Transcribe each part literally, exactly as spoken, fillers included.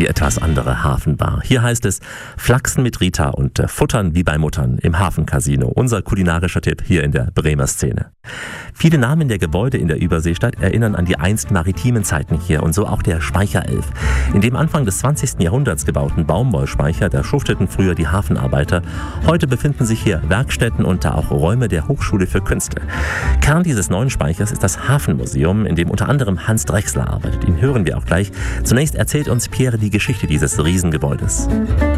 die etwas andere Hafenbar. Hier heißt es Flachsen mit Rita und äh, Futtern wie bei Muttern im Hafencasino. Unser kulinarischer Tipp hier in der Bremer Szene. Viele Namen der Gebäude in der Überseestadt erinnern an die einst maritimen Zeiten hier und so auch der Speicher elf. In dem Anfang des zwanzigsten Jahrhunderts gebauten Baumwollspeicher, da schufteten früher die Hafenarbeiter. Heute befinden sich hier Werkstätten und da auch Räume der Hochschule für Künste. Kern dieses neuen Speichers ist das Hafenmuseum, in dem unter anderem Hans Drechsler arbeitet. Ihn hören wir auch gleich. Zunächst erzählt uns Pierre die Geschichte dieses Riesengebäudes.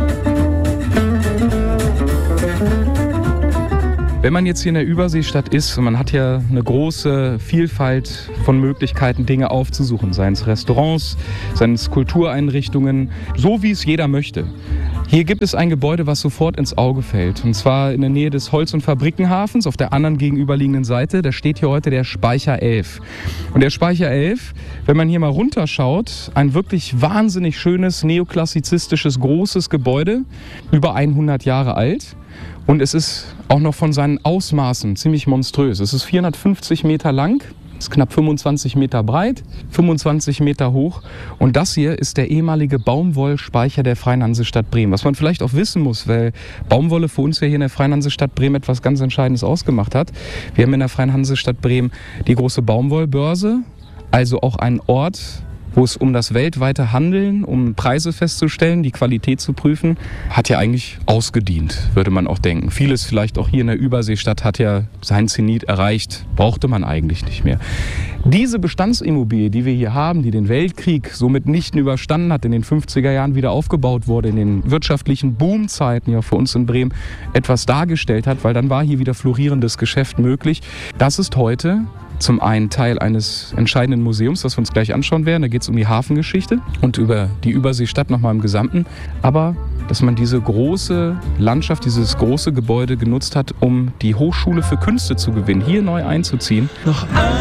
Wenn man jetzt hier in der Überseestadt ist und man hat ja eine große Vielfalt von Möglichkeiten, Dinge aufzusuchen, seien es Restaurants, seien es Kultureinrichtungen, so wie es jeder möchte. Hier gibt es ein Gebäude, was sofort ins Auge fällt, und zwar in der Nähe des Holz- und Fabrikenhafens auf der anderen gegenüberliegenden Seite. Da steht hier heute der Speicher elf. Und der Speicher elf, wenn man hier mal runterschaut, ein wirklich wahnsinnig schönes, neoklassizistisches, großes Gebäude, über hundert Jahre alt. Und es ist auch noch von seinen Ausmaßen ziemlich monströs. Es ist vierhundertfünfzig Meter lang, ist knapp fünfundzwanzig Meter breit, fünfundzwanzig Meter hoch. Und das hier ist der ehemalige Baumwollspeicher der Freien Hansestadt Bremen. Was man vielleicht auch wissen muss, weil Baumwolle für uns ja hier in der Freien Hansestadt Bremen etwas ganz Entscheidendes ausgemacht hat. Wir haben in der Freien Hansestadt Bremen die große Baumwollbörse, also auch einen Ort, wo es um das weltweite Handeln, um Preise festzustellen, die Qualität zu prüfen, hat ja eigentlich ausgedient, würde man auch denken. Vieles vielleicht auch hier in der Überseestadt hat ja seinen Zenit erreicht, brauchte man eigentlich nicht mehr. Diese Bestandsimmobilie, die wir hier haben, die den Weltkrieg so mitnichten überstanden hat, in den fünfziger Jahren wieder aufgebaut wurde, in den wirtschaftlichen Boomzeiten ja für uns in Bremen etwas dargestellt hat, weil dann war hier wieder florierendes Geschäft möglich. Das ist heute zum einen Teil eines entscheidenden Museums, das wir uns gleich anschauen werden. Da geht es um die Hafengeschichte und über die Überseestadt nochmal im Gesamten. Aber dass man diese große Landschaft, dieses große Gebäude genutzt hat, um die Hochschule für Künste zu gewinnen, hier neu einzuziehen. Noch